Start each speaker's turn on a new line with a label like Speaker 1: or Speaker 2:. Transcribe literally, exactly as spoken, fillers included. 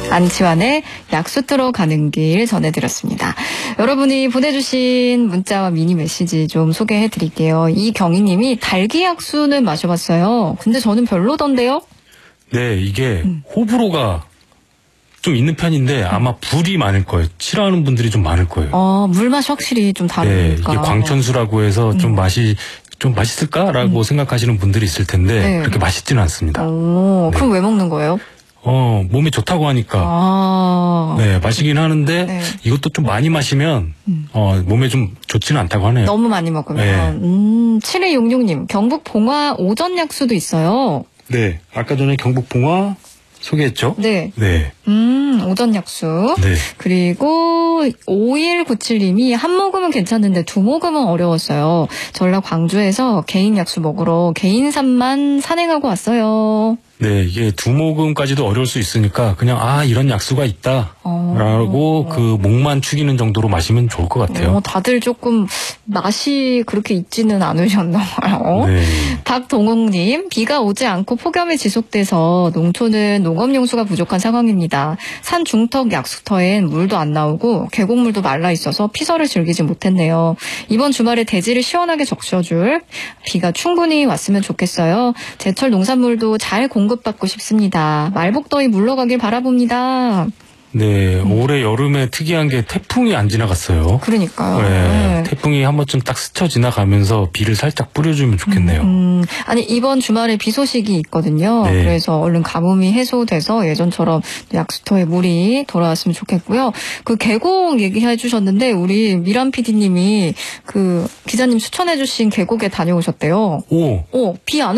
Speaker 1: 안치환의 약수 뜨러 가는 길 전해드렸습니다. 여러분이 보내주신 문자와 미니 메시지 좀 소개해드릴게요. 이경희님이 달기 약수는 마셔봤어요. 근데 저는 별로던데요?
Speaker 2: 네, 이게
Speaker 1: 음.
Speaker 2: 호불호가 좀 있는 편인데 아마 불이 많을 거예요. 싫어하는 분들이 좀 많을 거예요.
Speaker 1: 어, 물맛이 확실히 좀 다르니까.
Speaker 2: 네, 이게 광천수라고 해서 좀
Speaker 1: 음.
Speaker 2: 맛이 좀 맛있을까라고
Speaker 1: 음.
Speaker 2: 생각하시는 분들이 있을 텐데
Speaker 1: 네.
Speaker 2: 그렇게 맛있지는 않습니다.
Speaker 1: 오,
Speaker 2: 네.
Speaker 1: 그럼 왜 먹는 거예요?
Speaker 2: 어, 몸에 좋다고 하니까.
Speaker 1: 아.
Speaker 2: 네, 마시긴 하는데
Speaker 1: 네.
Speaker 2: 이것도 좀 많이 마시면
Speaker 1: 음.
Speaker 2: 어, 몸에 좀 좋지는 않다고 하네요.
Speaker 1: 너무 많이 먹으면.
Speaker 2: 네.
Speaker 1: 음, 칠이육육님, 경북 봉화 오전 약수도 있어요.
Speaker 2: 네, 아까 전에 경북 봉화 소개했죠?
Speaker 1: 네.
Speaker 2: 네.
Speaker 1: 음, 오전 약수.
Speaker 2: 네.
Speaker 1: 그리고 오일구칠님이 한 모금은 괜찮은데 두 모금은 어려웠어요. 전라 광주에서 개인 약수 먹으러 개인산만 산행하고 왔어요.
Speaker 2: 네, 이게 두 모금까지도 어려울 수 있으니까 그냥 아 이런 약수가 있다
Speaker 1: 어.
Speaker 2: 라고 그 목만 축이는 정도로 마시면 좋을 것 같아요.
Speaker 1: 어, 다들 조금 맛이 그렇게 있지는 않으셨나 봐요.
Speaker 2: 네.
Speaker 1: 박동욱님, 비가 오지 않고 폭염이 지속돼서 농촌은 농업용수가 부족한 상황입니다. 산 중턱 약수터엔 물도 안 나오고 계곡물도 말라 있어서 피서를 즐기지 못했네요. 이번 주말에 대지를 시원하게 적셔줄 비가 충분히 왔으면 좋겠어요. 제철 농산물도 잘 공급받고 싶습니다. 말복더위 물러가길 바라봅니다.
Speaker 2: 네, 올해 여름에 특이한 게 태풍이 안 지나갔어요.
Speaker 1: 그러니까요.
Speaker 2: 네,
Speaker 1: 네.
Speaker 2: 태풍이 한 번쯤 딱 스쳐 지나가면서 비를 살짝 뿌려주면 좋겠네요.
Speaker 1: 음, 아니 이번 주말에 비 소식이 있거든요.
Speaker 2: 네.
Speaker 1: 그래서 얼른 가뭄이 해소돼서 예전처럼 약수터에 물이 돌아왔으면 좋겠고요. 그 계곡 얘기해 주셨는데 우리 미란 피디님이 그 기자님 추천해 주신 계곡에 다녀오셨대요.
Speaker 2: 오.
Speaker 1: 어, 비 안